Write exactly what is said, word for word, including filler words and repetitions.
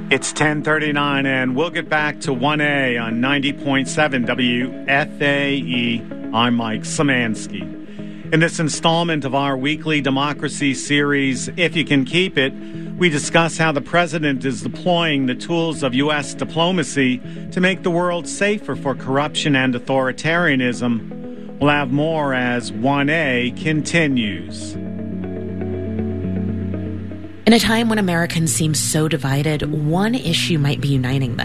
It's ten thirty-nine, and we'll get back to one A on ninety point seven W F A E. I'm Mike Szymanski. In this installment of our weekly democracy series, If You Can Keep It, we discuss how the president is deploying the tools of U S diplomacy to make the world safer for corruption and authoritarianism. We'll have more as one A continues. In a time when Americans seem so divided, one issue might be uniting them.